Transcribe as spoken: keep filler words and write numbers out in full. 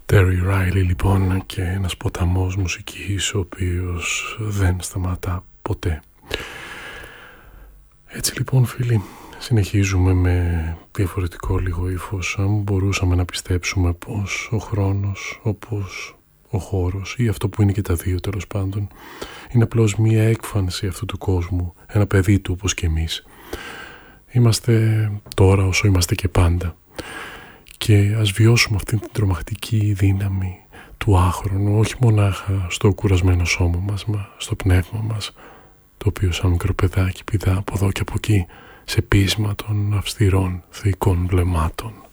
Terry Riley λοιπόν, και ένας ποταμός μουσικής ο οποίος δεν σταματά ποτέ. Έτσι λοιπόν φίλοι, συνεχίζουμε με διαφορετικό λίγο ύφος. Αν μπορούσαμε να πιστέψουμε πως ο χρόνος, όπως ο χώρος ή αυτό που είναι και τα δύο τέλος πάντων, είναι απλώς μία έκφανση αυτού του κόσμου, ένα παιδί του όπως και εμείς. Είμαστε τώρα όσο είμαστε και πάντα, και ας βιώσουμε αυτή την τρομακτική δύναμη του άχρονου, όχι μονάχα στο κουρασμένο σώμα μας, μα στο πνεύμα μας, το οποίο σαν μικρό παιδάκι πηδά από εδώ και από εκεί σε πείσμα των αυστηρών θεϊκών βλεμμάτων.